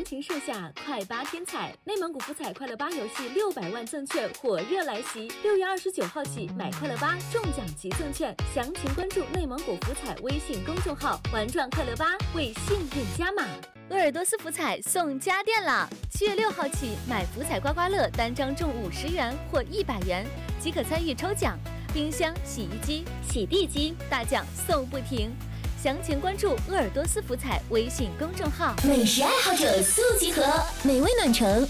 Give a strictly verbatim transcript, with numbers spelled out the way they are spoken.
情盛夏，快八天彩，内蒙古福彩快乐八游戏六百万赠券火热来袭，六月二十九号起买快乐八中奖即赠券，详情关注内蒙古福彩微信公众号，玩转快乐八为幸运加码。鄂尔多斯福彩送家电啦！七月六号起买福彩刮刮乐单张中五十元或一百元即可参与抽奖，冰箱、洗衣机、洗地机大奖送不停。详情关注鄂尔多斯福彩微信公众号。 美食爱好者速集合，美味暖城